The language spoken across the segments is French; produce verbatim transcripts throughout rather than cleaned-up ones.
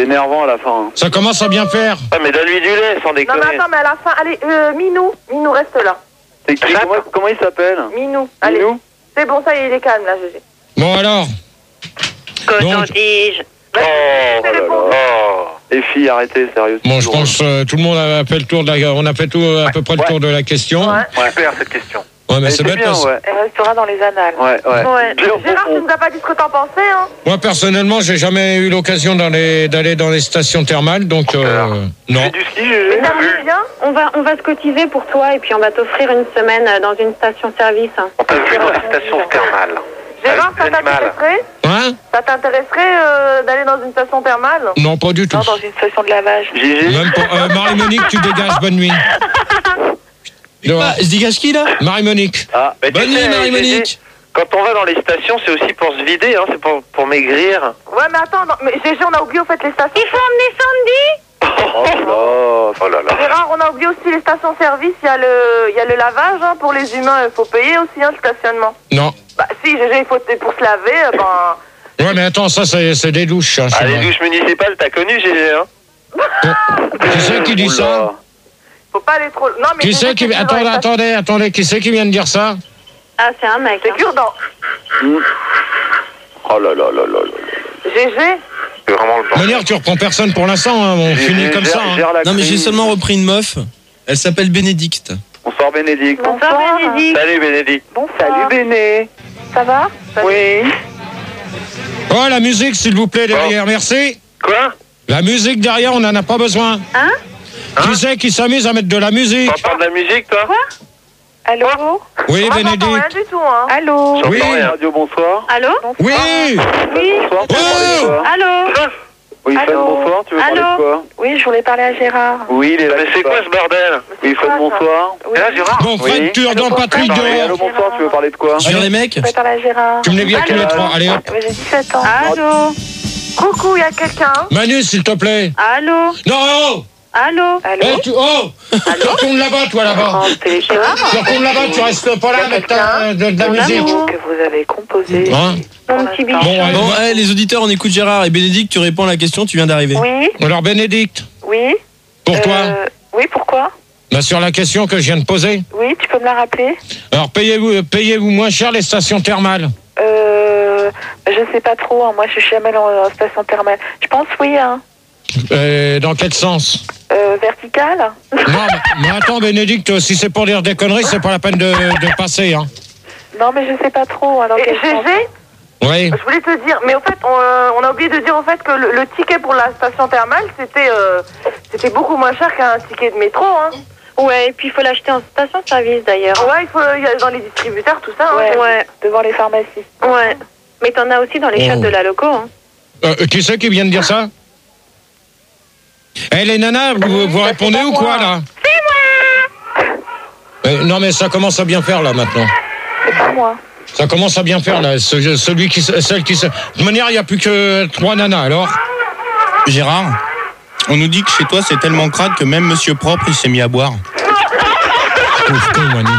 C'est énervant à la fin. Hein. Ça commence à bien faire. Ah, mais donne-lui du lait, sans déconner. Non, mais attends, mais à la fin, allez, euh, Minou, Minou, reste là. C'est qui, comment, comment il s'appelle? Minou, allez. Minou. C'est bon, ça y est, il est calme, là, G G. Bon, alors. Coton-tige. Oh, oh là là. Oh. Les filles, arrêtez, sérieux. Bon, je pense que euh, tout le monde a fait le tour de la... On a fait tout, à Ouais, peu près le ouais. tour de la question. Ouais. Ouais, Super, cette question. mais Elle c'est était bête bien, parce... ouais. Elle restera dans les annales. Ouais, ouais. Ouais. Bien, Gérard, bon, tu nous as pas dit ce que t'en pensais, hein? Moi, personnellement, j'ai jamais eu l'occasion d'aller d'aller dans les stations thermales, donc euh, Tu non. fais du ski, G G? Mais t'as bien? On va, on va se cotiser pour toi et puis on va t'offrir une semaine dans une station-service. On t'a vu dans la station thermale. Gérard, ça Avec l'animal. t'intéresserait? Hein? Ça t'intéresserait euh, d'aller dans une station thermale? Non, pas du tout. Non, dans une station de lavage. G G? Même pas. Euh, Marie-Monique, tu dégages, bonne nuit. Ah, je dégage qui là? Marie-Monique. Ah, mais tu Bonne nuit, sais, Marie-Monique. Gégé, quand on va dans les stations, c'est aussi pour se vider, hein, c'est pour, pour maigrir. Ouais, mais attends, non, mais G G, on a oublié au fait les stations. Il faut emmener Sandy. Oh là là. Oh là là. Gérard, on a oublié aussi les stations-service. Il y a le, il y a le lavage, hein, pour les humains. Il faut payer aussi, hein, le stationnement. Non. Bah, si, G G, il faut pour se laver, euh, ben. Ouais, mais attends, ça, c'est c'est des douches. Hein, Ah, chez les moi. douches municipales, t'as connu, Gégé, hein? Qui c'est qui dit Oula. ça? Faut pas aller trop. Non, mais. Qui G G, c'est qui... c'est sûr, Attendez, ouais, attendez, attendez. Qui c'est qui vient de dire ça? Ah, c'est un mec. C'est hein. cure-dent. Oh là là là là là. G G. C'est vraiment le De bon. toute manière, tu reprends personne pour l'instant. Hein, on G G, finit comme gère- ça. Hein. gère la Non, mais j'ai crise. seulement repris une meuf. Elle s'appelle Bénédicte. Bonsoir, Bénédicte. Bonsoir, Bénédicte. Salut, Bénédicte. Bonsoir. Salut, Béné. Ça va? Oui. Oh, la musique, s'il vous plaît, derrière. Merci. Quoi? La musique derrière, on n'en a pas besoin. Hein? Qui c'est qui s'amuse à mettre de la musique? T'entends de la musique, toi? Allô? Oui, Moi, j'entends rien Bénédicte. du tout, hein. Allô? J'entends Oui. rien. Radio, bonsoir. Allô? Oui. Oui. Bonsoir, tu veux parler de quoi? Allô? Oui, Fred, Allô. bonsoir, tu veux parler de Allô. quoi? Oui, je voulais parler à Gérard. Oui, les Mais c'est quoi ce bordel? Oui, Fred, bonsoir. Oui. Et là, Gérard? Bon, Fred, Oui. tu redonnes Allô, Patrick bonsoir. Oui, dehors. allô, bonsoir, tu veux parler de quoi? Tu viens les mecs? Je voulais parler à Gérard. Tu me les viens tous les trois. Allez, hop. Mais j'ai dix-sept ans. Allô? Coucou, il y a quelqu'un? Manu, s'il te plaît. Allô? Non, oh. Allô? Allô? Eh, tu... Oh. Tu retournes là-bas, toi, là-bas. C'est Gérard. Tu retournes là-bas, tu restes pas là avec ta, de, de la Mon musique. amour. Que vous avez composé. Hein? Mon petit bichon. Bon, allez, Bon, bon. allez, les auditeurs, on écoute Gérard et Bénédicte, tu réponds à la question, tu viens d'arriver. Oui, Alors, Bénédicte, oui. pour toi, Euh, oui, pourquoi? bah, sur la question que je viens de poser. Oui, tu peux me la rappeler? Alors, payez-vous payez-vous moins cher les stations thermales? Euh, je sais pas trop, hein. Moi je suis jamais en en station thermale. Je pense oui, hein. Euh, dans quel sens? Euh, verticale? Non, mais, mais attends, Bénédicte, si c'est pour dire des conneries, c'est pas la peine de, de passer, hein. Non, mais je sais pas trop. Alors, G G, Oui. je voulais te dire, mais au fait, on, euh, on a oublié de dire au fait que le, le ticket pour la station thermale, c'était euh, c'était beaucoup moins cher qu'un ticket de métro, hein. Ouais, et puis il faut l'acheter en station-service d'ailleurs. Ouais, il faut il y a dans les distributeurs, tout ça. hein, Ouais, j'ai- ouais. Devant les pharmacies. Ouais. Mais t'en as aussi dans les Oh. shops de la loco. Hein. Euh, qui c'est qui vient de dire ça? Eh, les nanas, vous, vous répondez ou quoi, là? C'est moi. Non, mais ça commence à bien faire, là, maintenant. C'est pas moi. Ça commence à bien faire, là. Ce- celui qui, se- celle qui se... De toute manière, il n'y a plus que trois nanas, alors. Gérard, on nous dit que chez toi c'est tellement crade que même Monsieur Propre il s'est mis à boire. Pauvre con, Manu.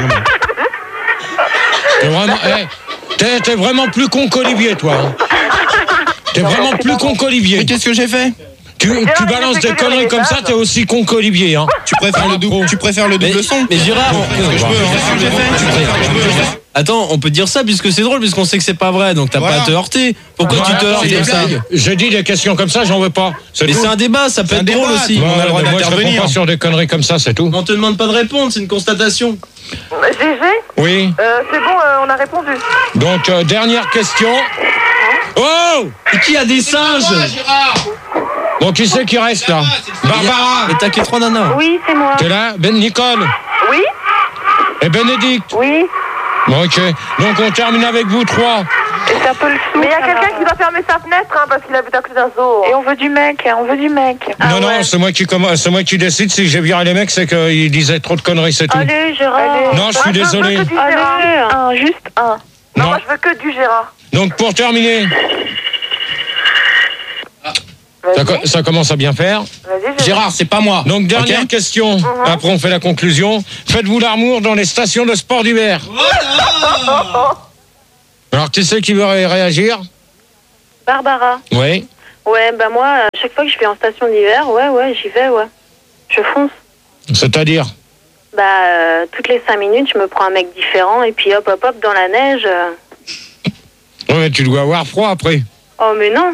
T'es vraiment, eh, t'es, t'es vraiment plus con qu'Olivier, toi. hein. T'es vraiment plus con qu'Olivier. Mais qu'est-ce que j'ai fait? Tu, tu balances des conneries comme ça, t'es aussi con qu'Olivier. Hein. Tu préfères le double, tu préfères le double Mais, son? mais Gérard, on- Qu'est-ce que je peux, hein? Qu'est-ce que j'ai fait? Tu préfères que je peux? attends, on peut dire ça puisque c'est drôle, puisqu'on sait que c'est pas vrai, donc t'as Voilà. pas à te heurter. Pourquoi Ouais, tu te attends, heurtes des comme ça? blagues. J'ai dit des questions comme ça, j'en veux pas. C'est Mais tout. c'est un débat, ça peut C'est être un drôle débat, aussi. tu vois. on a le droit Ouais, moi, je réponds d'intervenir. pas sur des conneries comme ça, c'est tout. On te demande pas de répondre, c'est une constatation. G G, Oui. euh, c'est bon, euh, on a répondu. Donc, euh, dernière question. Oh! Et qui a des singes? Bon, qui c'est qui reste, là? Barbara! Mais t'as que trois nanas. Oui, c'est moi. T'es là? Ben Nicole? Oui, Et Bénédicte? oui. Bon, ok. Donc, on termine avec vous trois. Et c'est un peu le sou. Mais il y a quelqu'un qui va fermer sa fenêtre, hein, parce qu'il habite à côté d'un zoo. Et on veut du mec, on veut du mec. non, non, c'est moi qui comm- c'est moi qui décide. Si j'ai viré les mecs, c'est qu'ils disaient trop de conneries, c'est tout. Allez, Gérard. Non, je suis désolé. Je veux que du Allez. Gérard. Un, juste un. Non, Non. moi je veux que du Gérard. Donc, pour terminer, ça, co- ça commence à bien faire. Vas-y, Gérard. Gérard, c'est pas moi. Donc, dernière Ok. question. Après, on fait la conclusion. Faites-vous l'amour dans les stations de sport d'hiver? Alors, qui c'est qui veut ré- réagir? Barbara. Oui. Ouais, bah moi, à chaque fois que je vais en station d'hiver, ouais, ouais, j'y vais, ouais. Je fonce. C'est-à-dire? Bah, euh, toutes les cinq minutes, je me prends un mec différent et puis hop, hop, hop, dans la neige. euh. Ouais, mais tu dois avoir froid après. Oh, mais non.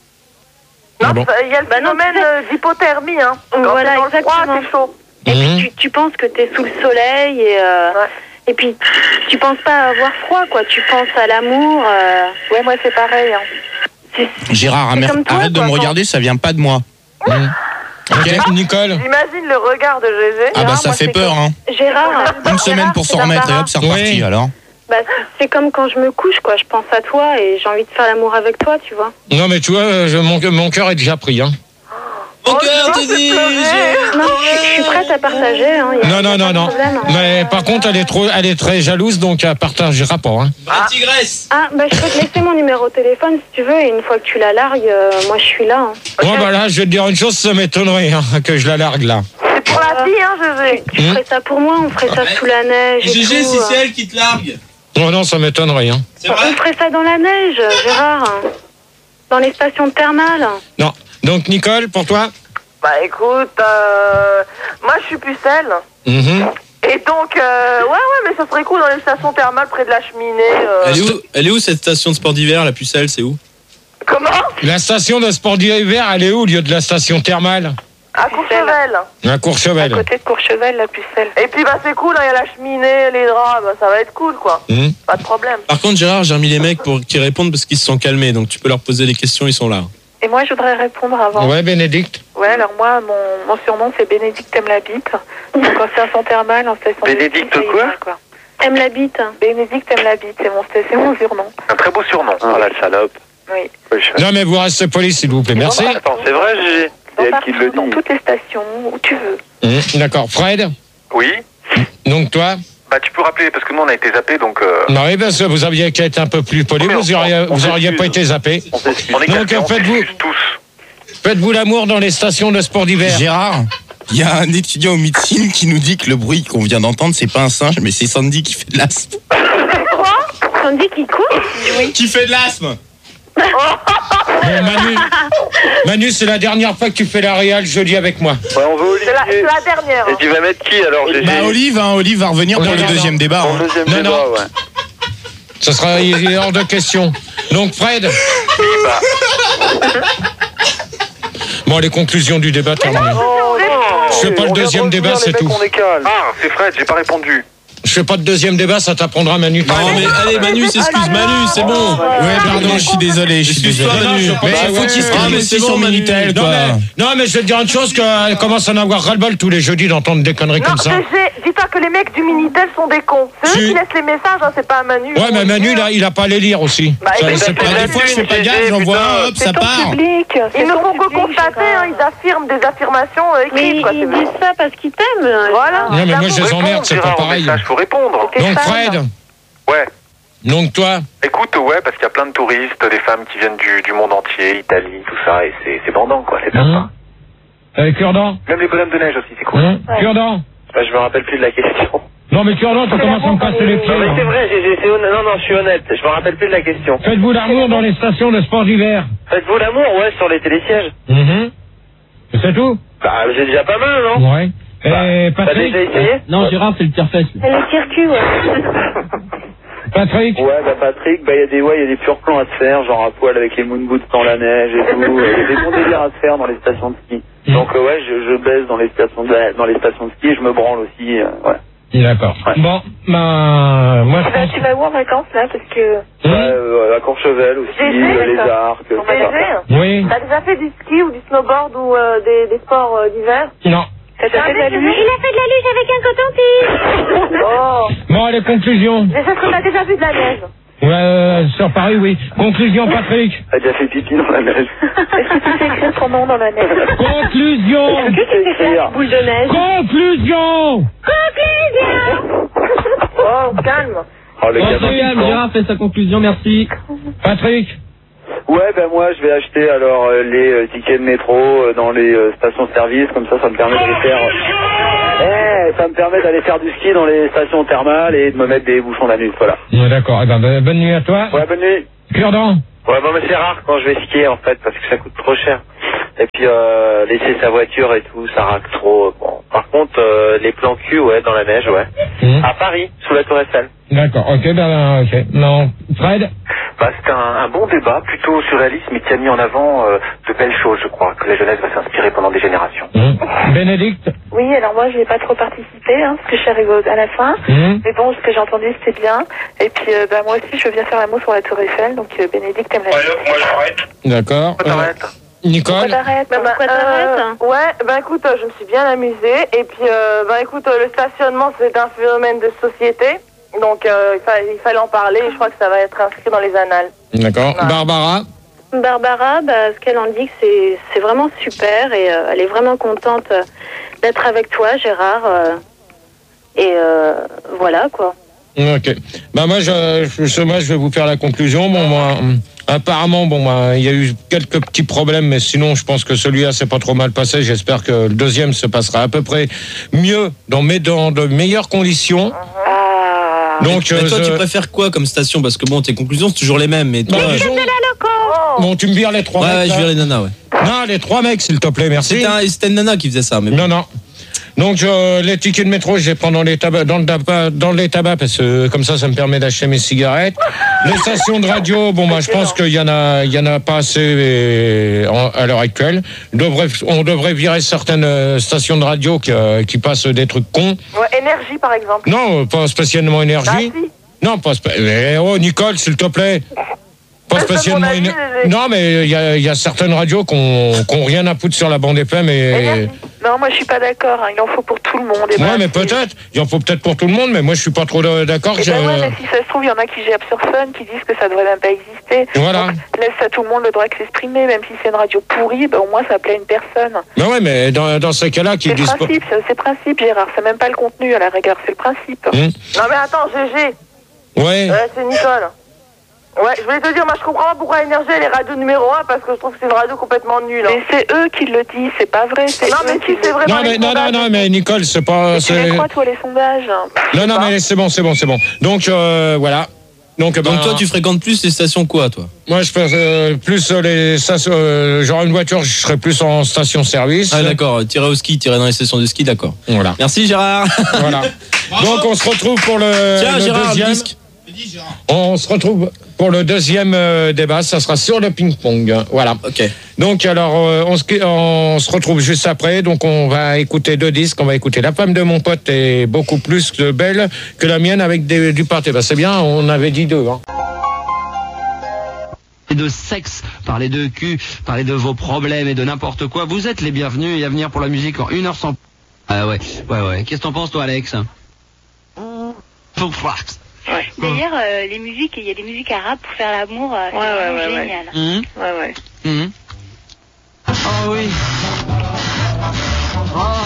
Ah Non, bon. il y a le Bah non, phénomène tu sais- euh, d'hypothermie, hein. Quand Voilà, t'es dans le froid, exactement. c'est chaud. Et Mhm. puis tu, tu penses que t'es sous le soleil et, euh, Ouais. et puis tu penses pas à avoir froid, quoi. Tu penses à l'amour. euh. Ouais, moi, c'est pareil, hein. C'est- Gérard, c'est amer- comme toi, arrête de quoi, me quand- regarder, ça vient pas de moi. Mmh. Ok, Nicole. J'imagine le regard de Gégé. Ah bah Gérard, ça moi, fait c'est peur, hein. Gérard, Une semaine pour s'en c'est remettre et l'embarras. hop, c'est reparti Oui. alors. Bah, c'est- c'est comme quand je me couche, quoi. Je pense à toi et j'ai envie de faire l'amour avec toi, tu vois. Non, mais tu vois, euh, je- mon, mon cœur est déjà pris. Hein. Mon Oh, cœur je te veux dit. pleurer. je- Non, je, je suis prête à partager. Hein, y a- Non, non, y a non, pas de non. problème, hein. Mais par contre, elle est trop, elle est très jalouse, donc elle partagera pas. Hein. Vraie tigresse. Ah, bah je peux te laisser mon numéro de téléphone si tu veux et une fois que tu la largues, euh, moi je suis là. Hein. Bon, bah là, je vais te dire une chose, ça m'étonnerait hein, que je la largue là. C'est pour la fille, hein, Gégé. Tu Mmh. ferais ça pour moi, on ferait ça Ouais. sous la neige. Et Gégé, tout, si euh. c'est elle qui te largue. Non, non, ça m'étonnerait. Hein. C'est vrai. On ferait ça dans la neige, Gérard. Dans les stations thermales. Non. Donc, Nicole, pour toi? Bah écoute, euh, moi je suis pucelle. Mhm. Et donc, euh, ouais, ouais, mais ça serait cool dans les stations thermales près de la cheminée. euh. Elle est où, elle est où cette station de sport d'hiver, la pucelle, c'est où? Comment? La station de sport d'hiver, elle est où au lieu de la station thermale? À Courchevel. À Courchevel. de Courchevel, la pucelle. Et puis bah c'est cool, il y a la cheminée, les draps, bah, ça va être cool quoi. Mhm. Pas de problème. Par contre, Gérard, j'ai remis les mecs pour qu'ils répondent parce qu'ils se sont calmés, donc tu peux leur poser des questions, ils sont là. Et moi, je voudrais répondre avant. Ouais, Bénédicte. Ouais, alors moi, mon, mon surnom, c'est Bénédicte aime la bite. Donc, en station thermale, en station... Bénédicte de ski, ça quoi ira, quoi Aime la bite. Bénédicte aime la bite, c'est mon, c'est mon surnom. Un très beau surnom. Oh la salope. Oui. Oui, je- Non, mais vous restez poli, s'il vous plaît. Merci. Attends, c'est vrai, Gégé? Dans, C'est elle qui partout, le dans dit. toutes les stations, où tu veux. Mhm. D'accord. Fred, Oui? donc toi? Bah tu peux rappeler, parce que nous on a été zappés, donc... Euh... Non, oui, parce que vous aviez qu'à être un peu plus poli, Mais vous on- auriez, on vous auriez s'excuse. pas été zappé. On s'excuse. On est Donc, cassés, on faites-vous- s'excuse tous. Faites-vous l'amour dans les stations de sport d'hiver. Gérard, il y a un étudiant en médecine qui nous dit que le bruit qu'on vient d'entendre, c'est pas un singe, mais c'est Sandy qui fait de l'asthme. Sandy qui court. Qui fait de l'asthme? Bon, Manu, Manu, c'est la dernière fois que tu fais la réal jeudi avec moi. Ouais, on veut C'est la, Olivier. c'est la dernière. Et hein. tu vas mettre qui alors, Gégé? Bah Olive, hein, Olive va revenir Non, pour non, le non. deuxième débat. Pour hein. le deuxième Non, débat, non. ouais. Ce sera il est hors de question. Donc, Fred. Bon, les conclusions du débat terminées. Oh, Je fais pas le on vient deuxième de débat, revenir, c'est les mecs, tout. on est calme. Ah, c'est Fred, j'ai pas répondu. Je fais pas de deuxième débat, ça t'apprendra Manu. Non, mais allez, Manu s'excuse, Manu, c'est bon. Ouais, pardon, je suis désolé, je suis Excuse-toi, désolé. Manu. Mais Mais faut qu'il se Ah, calme mais aussi c'est sur bon, Manu. Minitel, Non quoi. mais, non mais je vais te dire une chose, qu'elle commence à en avoir ras-le-bol tous les jeudis d'entendre des conneries Non, comme ça. Gégé, dis-toi que les mecs du Minitel sont des cons. C'est eux Si. qui laissent les messages, hein, c'est pas Manu. Ouais mais Manu là, il a pas à les lire aussi. Bah, Ça, écoute, c'est pas c'est Des fois, je fais pas Gégé, gaffe, j'envoie putain. un, hop, ça C'est ton part. public. c'est Ils ne ton font que public, constater, Gérard. hein, ils affirment des affirmations euh, Mais écrites. Quoi, ils c'est- disent ça parce qu'ils t'aiment. Voilà. Non, mais moi, L'amour. je les emmerde, c'est pas Gérard, au pareil. message, faut répondre. T'es Donc fan. Fred, Ouais. donc toi, Écoute, ouais, parce qu'il y a plein de touristes, des femmes qui viennent du, du monde entier, Italie, tout ça, et c'est, c'est bandant, quoi, c'est sympa. hein, euh, Cure-dent, Même les bonhommes de neige aussi, c'est cool. hein, Cure-dent. Bah, je me rappelle plus de la question. Non mais Cure-dent, tu commences à me casser les pieds. Non, mais c'est hein. vrai, j'ai, j'ai- c'est honnête. Non, non, je suis honnête, je me rappelle plus de la question. Faites-vous l'amour dans les stations de sport d'hiver. Faites-vous l'amour, ouais, sur les télésièges. Mhm. C'est tout. Bah, j'ai déjà pas mal, non? Ouais. Et T'as Patrick, déjà essayé? Non, Gérard, c'est le tire-fesse. C'est le circuit, ouais. Patrick. Ouais, bah Patrick, bah il y a des ouais, il y a des purs plans à se faire, genre à poil avec les moon boots dans la neige et tout. Il y a des bons délires à se faire dans les stations de ski. Mm. Donc euh, ouais, je, je baisse dans les stations de, dans les stations de ski et je me branle aussi. Euh, ouais. D'accord. Ouais. Bon, bah, moi je Eh ben, pense. tu vas où en vacances, là, parce que... Hum, Ouais, euh, à Courchevel aussi, J'ai euh, fait, les d'accord. arcs, tout ça. Gégé, Oui. t'as déjà fait du ski ou du snowboard ou euh, des, des sports euh, d'hiver? Non. T'as déjà fait de la luge? Il a fait de la luge avec un coton-tige. Oh, Bon, allez, conclusion. mais est-ce que t'as déjà vu de la neige? Ouais, euh, sur Paris, oui. Conclusion, Patrick. T'as déjà fait pipi dans la neige. Est-ce que tu sais écrire ton nom dans la neige? Conclusion. Est-ce que tu sais faire Boule de neige. Conclusion. Oh, calme. Oh, le Bon, gamin c'est qui calme, sent. Gérard fait sa conclusion, merci. Patrick. Ouais, ben moi je vais acheter alors euh, les euh, tickets de métro euh, dans les euh, stations-service, comme ça, ça me permet d'aller faire. Eh, ça me permet d'aller faire du ski dans les stations thermales et de me mettre des bouchons d'anus, voilà. Ouais, d'accord. Eh ben, bonne nuit à toi. Ouais, bonne nuit. Cure-dent. Ouais, bon, mais c'est rare quand je vais skier, en fait, parce que ça coûte trop cher. Et puis, euh, laisser sa voiture et tout, ça raque trop. Bon. Par contre, euh, les plans cul, ouais, dans la neige, ouais. Mmh. À Paris, sous la Tour Eiffel. D'accord, ok, ben, ok. Non. Fred? Bah, c'était un, un bon débat, plutôt surréaliste, mais qui a mis en avant euh, de belles choses, je crois, que la jeunesse va s'inspirer pendant des générations. Mmh. Bénédicte? Oui, alors moi, je n'ai pas trop participé, hein, parce que je suis arrivée à la fin. Mmh. Mais bon, ce que j'ai entendu, c'était bien. Et puis, euh, bah, moi aussi, je veux bien faire un mot sur la Tour Eiffel, donc euh, Bénédicte aime la Ouais, moi, j'arrête. D'accord. Pourquoi t'arrêtes Nicole? Pourquoi t'arrêtes Bah, bah, Pourquoi euh, t'arrêtes Ouais, bah écoute, euh, je me suis bien amusée. Et puis, euh, bah écoute, euh, le stationnement, c'est un phénomène de société. Donc, euh, il, fa- il fallait en parler et je crois que ça va être inscrit dans les annales. D'accord. Ouais. Barbara? Barbara, bah, ce qu'elle en dit, c'est, c'est vraiment super et euh, elle est vraiment contente euh, d'être avec toi, Gérard. euh, et euh, voilà, quoi. Ok. Bah moi, je, je, moi, je vais vous faire la conclusion. Bon, moi, apparemment, bon, moi, il y a eu quelques petits problèmes, mais sinon, je pense que celui-là s'est pas trop mal passé. J'espère que le deuxième se passera à peu près mieux, dans, mais dans de meilleures conditions. Ah. Donc, Mais euh, toi, tu je- préfères quoi comme station? Parce que bon, tes conclusions, c'est toujours les mêmes, mais toi. Bah, euh, disons- Bon, tu me vires les trois Ouais, mecs. ouais, je là. vire les nanas, ouais. Non, les trois mecs, s'il te plaît, merci. C'était, un, c'était une nana qui faisait ça, mais bon. Non, non. Donc, je, les tickets de métro, je les prends dans les tabacs, dans le tabac, dans les tabacs, parce que comme ça, ça me permet d'acheter mes cigarettes. Les stations de radio, bon, moi, je pense qu'il y en a, il y en a pas assez euh, en- à l'heure actuelle. Devrait, on devrait virer certaines euh, stations de radio qui, euh, qui passent des trucs cons. Ouais, énergie, par exemple. Non, pas spécialement énergie. Ah, si. Non, pas spé- eh, oh, Nicole, s'il te plaît. Pas C'est mon spécialement avis, énergie. Gégé. Non, mais il y a, il y a certaines radios qui ont rien à foutre sur la bande F M et. Énergie. Non, moi, je suis pas d'accord. Hein. Il en faut pour tout le monde. Et Ouais, ben, mais si- peut-être. Il en faut peut-être pour tout le monde, mais moi, je suis pas trop de- d'accord. Eh que ben je- ouais, mais si ça se trouve, il y en a qui gèrent sur Fun, qui disent que ça devrait même pas exister. Voilà. Donc, laisse à tout le monde le droit de s'exprimer, même si c'est une radio pourrie, ben, au moins ça plaît à une personne. Ben ouais, mais dans, dans ces cas-là, C'est qu'ils le disent pas. principe, c'est c'est le principe, Gérard. C'est même pas le contenu, à la rigueur, c'est le principe. Hum. Non, mais attends, Gégé. Ouais. Euh, c'est Nicole. Ouais, je voulais te dire, moi je comprends pas pourquoi Énergie elle est radio numéro un parce que je trouve que c'est une radio complètement nulle. Hein. Mais c'est eux qui le disent, c'est pas vrai. C'est Non, eux mais qui si, le c'est vraiment Non, mais, les non, non, sondages. non, mais Nicole, c'est pas. Mais tu les c'est- crois, toi, les sondages? Non, non, mais c'est bon, c'est bon, c'est bon. Donc, euh, voilà. Donc, ben, Donc toi, tu fréquentes plus les stations quoi, toi? Moi, je fais euh, plus euh, les stations. Euh, genre une voiture, je serais plus en station-service. Ah d'accord, tirer au ski, tirer dans les stations de ski, d'accord. Voilà. Merci Gérard. Voilà. Donc, on se retrouve pour le, Tiens, le Gérard, le deuxième. disque. On se retrouve pour le deuxième euh, débat. Ça sera sur le ping-pong. Voilà. Ok. Donc, alors, euh, on, se, on se retrouve juste après. Donc, on va écouter deux disques. On va écouter La femme de mon pote est beaucoup plus belle que la mienne avec des, du pâté. Ben, c'est bien, on avait dit deux. Hein. De sexe, parler de cul, parler de vos problèmes et de n'importe quoi. Vous êtes les bienvenus et à venir pour la musique en une heure sans... Ah ouais, ouais, ouais. Qu'est-ce que t'en penses, toi, Alex? Ouais. D'ailleurs, euh, les musiques, il y a des musiques arabes pour faire l'amour, euh, c'est Ouais, ouais, vraiment ouais, génial. Hum, Ouais, ouais. hum. Ah oui. Ah.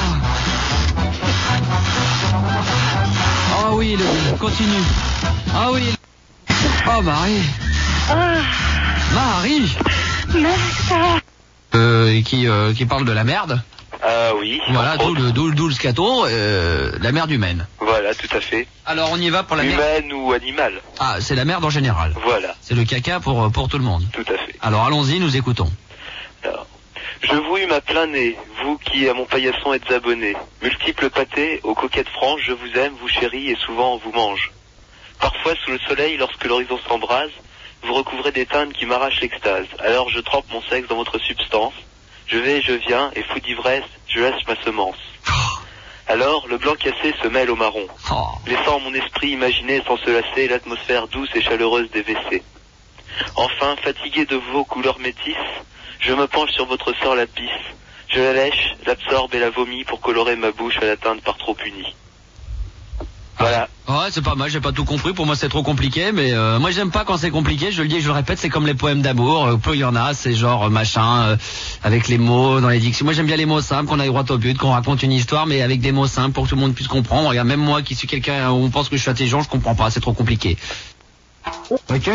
Ah oui, le... continue. Ah oui. Oh, Marie. Ah, Marie. non, Euh, qui, euh, qui parle de la merde. Ah oui. Voilà, d'où le, d'où, d'où le scato, euh, la merde humaine. Voilà, tout à fait. Alors, on y va pour la merde. Humaine ou animale. Ah, c'est la merde en général. Voilà, C'est le caca pour, pour tout le monde. tout à fait. Alors, allons-y, nous écoutons. Alors, je vous eus ma plein nez, vous qui à mon paillasson êtes abonnés. Multiples pâtés, aux coquettes franches, je vous aime, vous chéris et souvent on vous mange. Parfois sous le soleil, lorsque l'horizon s'embrase, vous recouvrez des teintes qui m'arrachent l'extase. Alors je trempe mon sexe dans votre substance. Je vais et je viens, et fou d'ivresse, je laisse ma semence. Alors le blanc cassé se mêle au marron, Oh. laissant mon esprit imaginer sans se lasser l'atmosphère douce et chaleureuse des W C. Enfin, fatigué de vos couleurs métisses, je me penche sur votre sort la pisse. Je la lèche, l'absorbe et la vomis pour colorer ma bouche à la teinte par trop unie. Voilà. Ouais, c'est pas mal, j'ai pas tout compris, pour moi c'est trop compliqué, mais euh, moi j'aime pas quand c'est compliqué, je le dis et je le répète, c'est comme les poèmes d'amour, euh, plus il y en a, c'est genre euh, machin, euh, avec les mots dans les dictions. Moi j'aime bien les mots simples, qu'on aille droit au but, qu'on raconte une histoire, mais avec des mots simples pour que tout le monde puisse comprendre. Regarde, même moi qui suis quelqu'un où on pense que je suis intelligent, je comprends pas, c'est trop compliqué. Ok.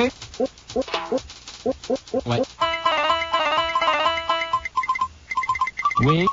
Ouais. Oui.